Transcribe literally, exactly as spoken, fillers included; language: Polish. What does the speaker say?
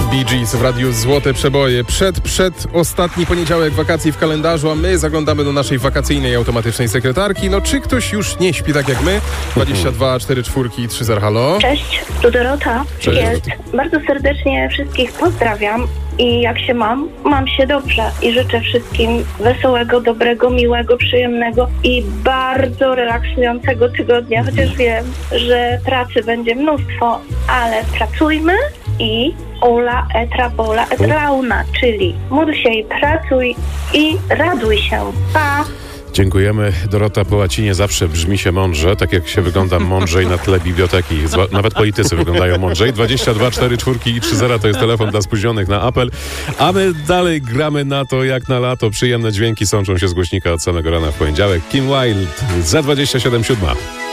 Bee Gees w radiu Złote Przeboje. Przed, przed ostatni poniedziałek wakacji w kalendarzu, a my zaglądamy do naszej wakacyjnej automatycznej sekretarki. No czy ktoś już nie śpi tak jak my? dwadzieścia dwa cztery cztery i trzy zero, halo? Cześć, tu Dorota. Cześć. Jest. Bardzo serdecznie wszystkich pozdrawiam i jak się mam, mam się dobrze i życzę wszystkim wesołego, dobrego, miłego, przyjemnego i bardzo relaksującego tygodnia, chociaż wiem, że pracy będzie mnóstwo, ale pracujmy i ola etra bola et launa, czyli módl się i pracuj i raduj się. Pa! Dziękujemy. Dorota, po łacinie zawsze brzmi się mądrze, tak jak się wygląda mądrzej na tle biblioteki. Zła, nawet politycy wyglądają mądrzej. dwadzieścia dwa cztery cztery i trzy zero to jest telefon dla spóźnionych na apel. A my dalej gramy na to jak na lato. Przyjemne dźwięki sączą się z głośnika od samego rana w poniedziałek. Kim Wilde za dwadzieścia siedem siódma.